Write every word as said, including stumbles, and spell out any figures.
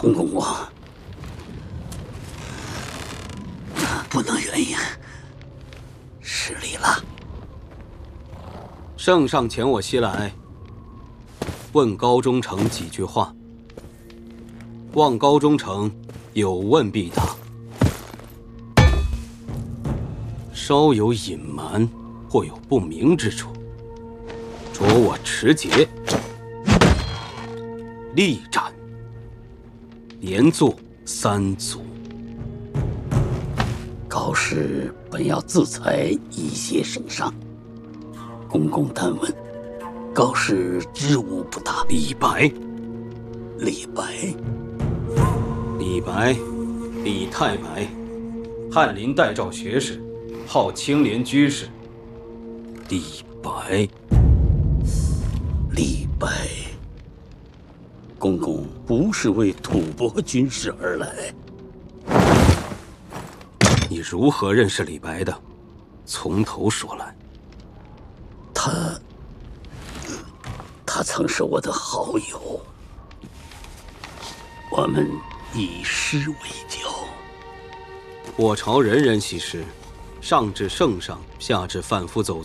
同公公，不能原因，失礼了。 圣上遣我西来，问高忠诚几句话，望高忠诚有问必答。稍有隐瞒或有不明之处，着我持节，力斩，连坐三族。 高氏本要自裁以谢圣上，公公但问，高氏知无不答。 李白， 李白， 李白，李太白，翰林待诏学士，号青莲居士。李白， 李白，公公不是为吐蕃军事而来。 你如何认识李白的？从头说来。 他，他曾是我的好友，我们以诗为交。 我朝人人习诗，上至圣上，下至贩夫走